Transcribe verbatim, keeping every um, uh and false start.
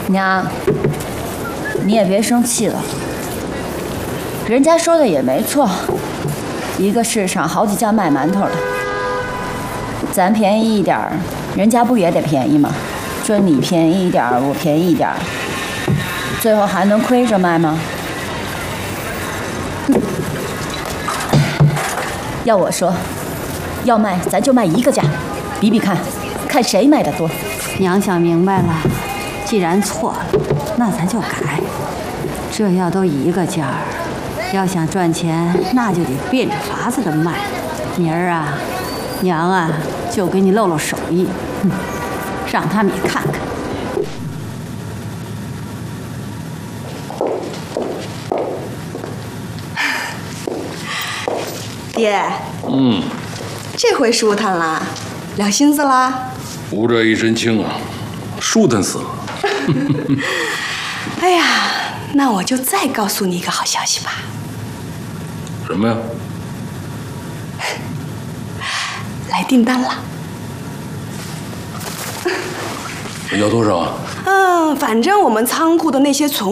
娘，你也别生气了，人家说的也没错，一个市场好几家卖馒头的，咱便宜一点儿，人家不也得便宜吗？说你便宜一点儿，我便宜一点儿，最后还能亏着卖吗？要我说，要卖咱就卖一个价，比比看，看谁卖的多。 娘想明白了，既然错了，那咱就改。这要都一个价儿，要想赚钱，那就得变着法子的卖。明儿啊，娘啊，就给你露露手艺，嗯，让他们也看看。 爹， 嗯， 这回舒坦啦，了心思啦。 无这一身轻啊，舒坦死了。 哎呀，那我就再告诉你一个好消息吧。 什么呀？ 来订单了。 要多少啊？ 嗯，反正我们仓库的那些存